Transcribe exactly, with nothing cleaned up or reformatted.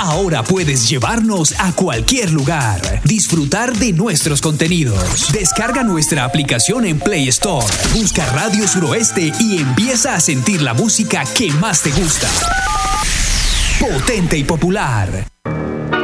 ahora puedes llevarnos a cualquier lugar, disfrutar de nuestros contenidos. Descarga nuestra aplicación en Play Store, busca Radio Suroeste y empieza a sentir la música que más te gusta. Potente y popular.